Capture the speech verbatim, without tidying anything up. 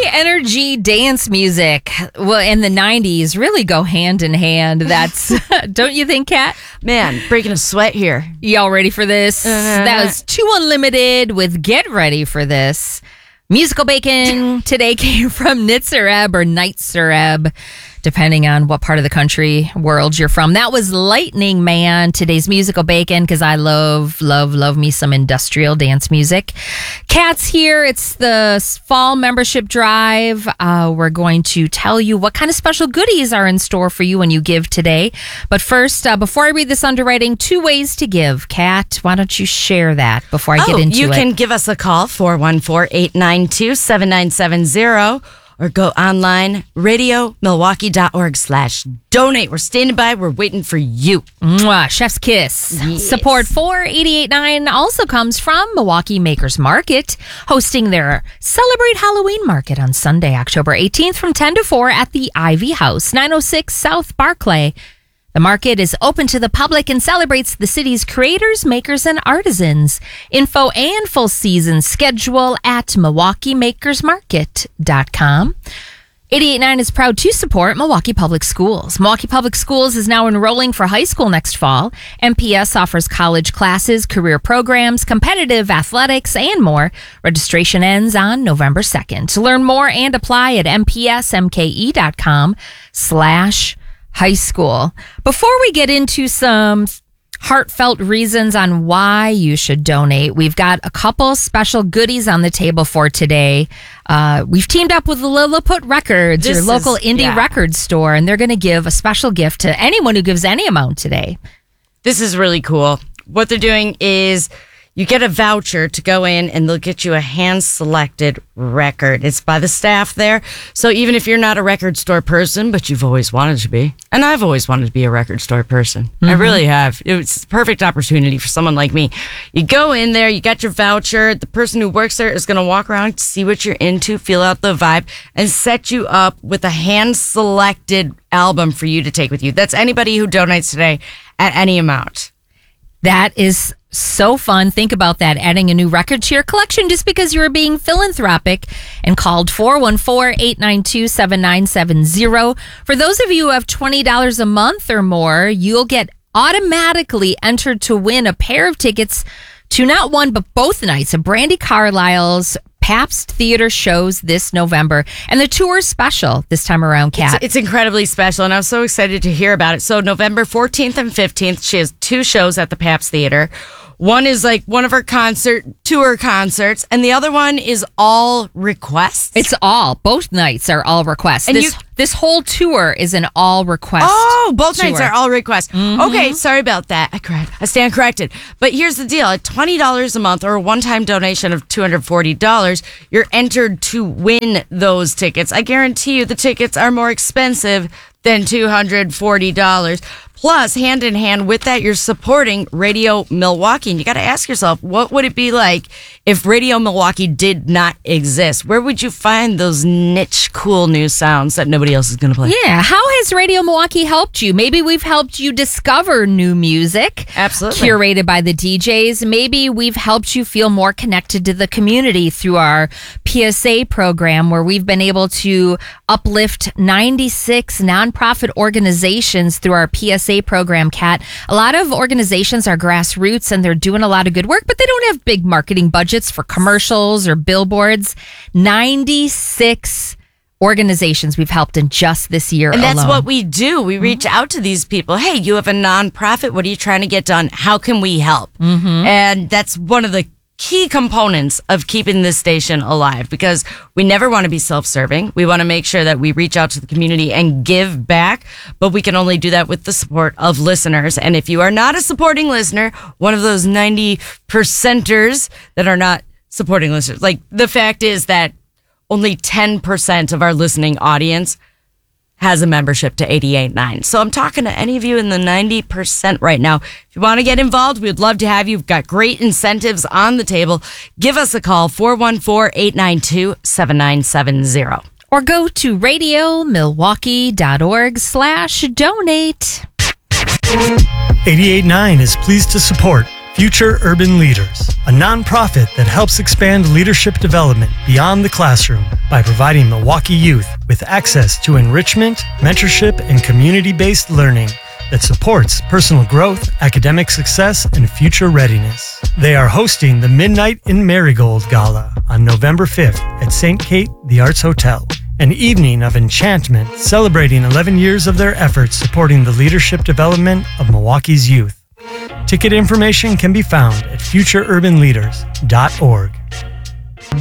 energy dance music, well, in the nineties really go hand in hand. That's, don't you think, Kat? Man, breaking a sweat here. Y'all ready for this? Uh, that was Two Unlimited with Get Ready for This. Musical Bacon today came from Nitzareb or Nitzareb, depending on what part of the country, world you're from. That was Lightning Man, today's Musical Bacon, because I love, love, love me some industrial dance music. Kat's here. It's the fall membership drive. Uh, we're going to tell you what kind of special goodies are in store for you when you give today. But first, uh, before I read this underwriting, two ways to give. Kat, why don't you share that before I oh, get into you it? You can give us a call, four one four, eight nine two, seven nine seven zero. Or go online, radio milwaukee dot org slash donate. We're standing by. We're waiting for you. Mwah, chef's kiss. Yes. Support for eighty-eight point nine also comes from Milwaukee Makers Market, hosting their Celebrate Halloween Market on Sunday, October eighteenth from ten to four at the Ivy House, nine oh six South Barclay. The market is open to the public and celebrates the city's creators, makers, and artisans. Info and full season schedule at milwaukee makers market dot com. eighty-eight point nine is proud to support Milwaukee Public Schools. Milwaukee Public Schools is now enrolling for high school next fall. M P S offers college classes, career programs, competitive athletics, and more. Registration ends on November second. To learn more and apply at m p s m k e dot com slash high school. Before we get into some heartfelt reasons on why you should donate, we've got a couple special goodies on the table for today. Uh, we've teamed up with Lilliput Records, this your local is, indie yeah. record store, and they're going to give a special gift to anyone who gives any amount today. This is really cool. What they're doing is you get a voucher to go in and they'll get you a hand-selected record. It's by the staff there. So even if you're not a record store person, but you've always wanted to be, and I've always wanted to be a record store person. Mm-hmm. I really have. It's a perfect opportunity for someone like me. You go in there, you got your voucher. The person who works there is going to walk around, see what you're into, feel out the vibe, and set you up with a hand-selected album for you to take with you. That's anybody who donates today at any amount. That is so fun. Think about that, adding a new record to your collection just because you were being philanthropic and called four one four, eight nine two, seven nine seven zero. For those of you who have twenty dollars a month or more, you'll get automatically entered to win a pair of tickets to not one but both nights of Brandi Carlile's Pabst Theater shows this November. And the tour is special this time around, Kat. It's, it's incredibly special, and I was so excited to hear about it. So November fourteenth and fifteenth, she has two shows at the Pabst Theater. One is like one of her concert tour concerts, and the other one is all requests. It's all. Both nights are all requests. And this, you, this whole tour is an all request. Oh, both tour. nights are all requests. Mm-hmm. Okay, sorry about that. I correct. I stand corrected. But here's the deal. At twenty dollars a month or a one-time donation of two hundred forty dollars, you're entered to win those tickets. I guarantee you the tickets are more expensive than two hundred forty dollars. Plus, hand in hand with that, you're supporting Radio Milwaukee. And you got to ask yourself, what would it be like if Radio Milwaukee did not exist? Where would you find those niche, cool new sounds that nobody else is going to play? Yeah. How has Radio Milwaukee helped you? Maybe we've helped you discover new music. Absolutely. Curated by the D Js. Maybe we've helped you feel more connected to the community through our P S A program, where we've been able to uplift ninety-six nonprofit organizations through our P S A program, Kat. A lot of organizations are grassroots and they're doing a lot of good work, but they don't have big marketing budgets for commercials or billboards. ninety-six organizations we've helped in just this year and that's alone. what we do. We reach mm-hmm. out to these people. Hey, you have a nonprofit. What are you trying to get done? How can we help? Mm-hmm. And that's one of the key components of keeping this station alive, because we never want to be self-serving. We want to make sure that we reach out to the community and give back, but we can only do that with the support of listeners. And if you are not a supporting listener, one of those ninety percenters that are not supporting listeners, like the fact is that only ten percent of our listening audience has a membership to eighty-eight point nine. So I'm talking to any of you in the ninety percent right now. If you want to get involved, we'd love to have you. We've got great incentives on the table. Give us a call, four one four, eight nine two, seven nine seven zero. Or go to radio milwaukee dot org slash donate. eighty-eight point nine is pleased to support Future Urban Leaders, a nonprofit that helps expand leadership development beyond the classroom by providing Milwaukee youth with access to enrichment, mentorship, and community-based learning that supports personal growth, academic success, and future readiness. They are hosting the Midnight in Marigold Gala on November fifth at Saint Kate The Arts Hotel, an evening of enchantment celebrating eleven years of their efforts supporting the leadership development of Milwaukee's youth. Ticket information can be found at future urban leaders dot org.